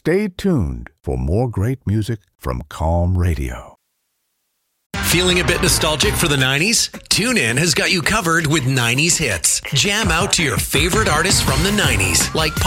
Stay tuned for more great music from Calm Radio. Feeling a bit nostalgic for the 90s? TuneIn has got you covered with 90s hits. Jam out to your favorite artists from the 90s, like